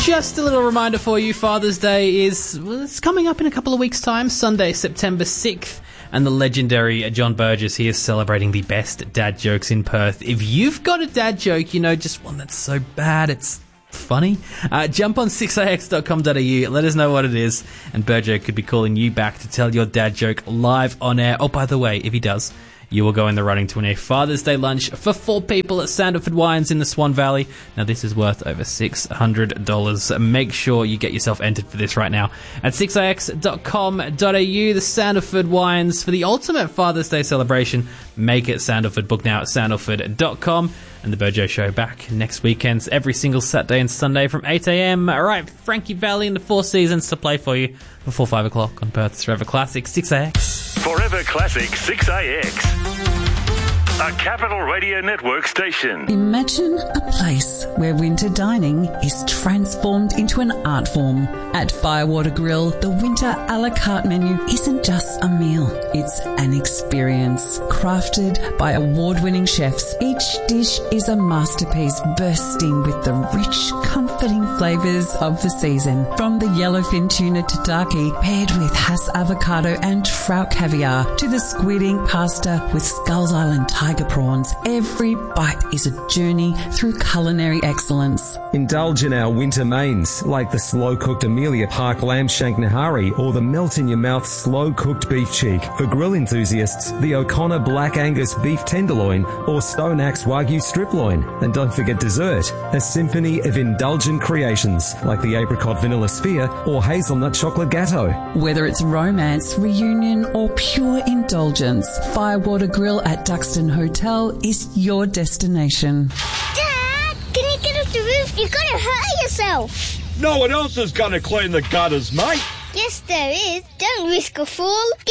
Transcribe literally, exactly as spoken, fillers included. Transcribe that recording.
Just a little reminder for you, Father's Day is well, it's coming up in a couple of weeks' time, Sunday, September sixth, and the legendary John Burgess, he is celebrating the best dad jokes in Perth. If you've got a dad joke, you know, just one that's so bad it's funny, uh, jump on six a x dot com dot a u, let us know what it is, and Burjo could be calling you back to tell your dad joke live on air. Oh, by the way, if he does, you will go in the running to win a Father's Day lunch for four people at Sandalford Wines in the Swan Valley. Now, this is worth over six hundred dollars. Make sure you get yourself entered for this right now at six a x dot com dot a u. The Sandalford Wines for the ultimate Father's Day celebration. Make it Sandalford. Book now at sandalford dot com. And the Burjo Show back next weekend, every single Saturday and Sunday from eight a.m. All right, Frankie Valli and the Four Seasons to play for you before five o'clock on Perth's Forever Classic, six A X. Forever Classic, six A X. A Capital Radio Network station. Imagine a place where winter dining is transformed into an art form. At Firewater Grill, the winter a la carte menu isn't just a meal. It's an experience. Crafted by award-winning chefs, each dish is a masterpiece bursting with the rich, comforting flavours of the season. From the yellowfin tuna tataki paired with Hass avocado and trout caviar to the squid ink pasta with Skulls Island tiger prawns, every bite is a journey through culinary excellence. Indulge in our winter mains, like the slow-cooked Amelia Park lamb shank nahari or the melt-in-your-mouth slow-cooked beef cheek. For grill enthusiasts, the O'Connor Black Angus beef tenderloin or Stone Axe Wagyu strip loin. And don't forget dessert, a symphony of indulgent creations, like the apricot vanilla sphere or hazelnut chocolate gatto. Whether it's romance, reunion or pure indulgence, Firewater Grill at Duxton Hotel is your destination. Dad, can you get off the roof? You're going to hurt yourself. No one else is going to clean the gutters, mate. Yes, there is. Don't risk a fall.